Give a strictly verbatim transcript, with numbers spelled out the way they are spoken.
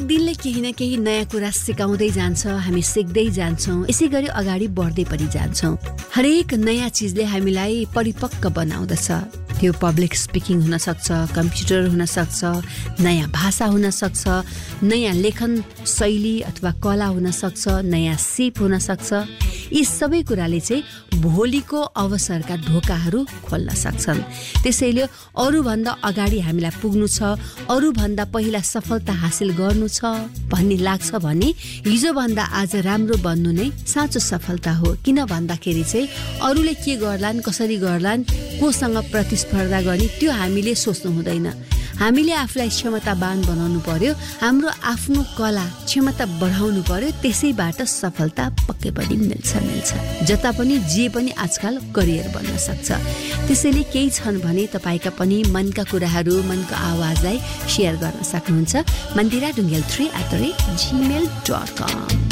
दिनले केही न केही नयाँ कुरा सिकाउँदै जान्छ, हामी सिक्दै जान्छौँ, यसै गरी अगाडि बढ्दै पनि जान्छौँ। हरेक नयाँ चिजले हामीलाई परिपक्व बनाउँदछ। त्यो पब्लिक स्पिकिङ हुन सक्छ, कम्प्युटर हुन सक्छ, नयाँ भाषा हुन सक्छ, नयाँ लेखन शैली अथवा कला हुन सक्छ, नयाँ सिप हुन सक्छ। यी सबै कुराले चाहिँ भोलिको अवसरका ढोकाहरू खोल्न सक्छन्। त्यसैले अरूभन्दा अगाडि हामीलाई पुग्नु छ, अरूभन्दा पहिला सफलता हासिल गर्नु छ भन्ने लाग्छ भने हिजोभन्दा आज राम्रो बन्नु नै साँचो सफलता हो। किन भन्दाखेरि चाहिँ अरूले के गर्लान्, कसरी गर्लान्, कोसँग प्रतिस्पर्धा गर्ने त्यो हामीले सोच्नु हुँदैन। हामीले आफूलाई क्षमतावान बनाउनु पर्यो, हाम्रो आफ्नो कला क्षमता बढाउनु पर्यो, त्यसैबाट सफलता पक्कै पनि मिल्छ मिल्छ जता पनि जे पनि आजकल करियर बन्न सक्छ। त्यसैले केही छन् भने तपाईँका पनि मनका कुराहरू, मनको आवाजलाई सेयर गर्न सक्नुहुन्छ Mandira Dhungel three at the rate Gmail dot com.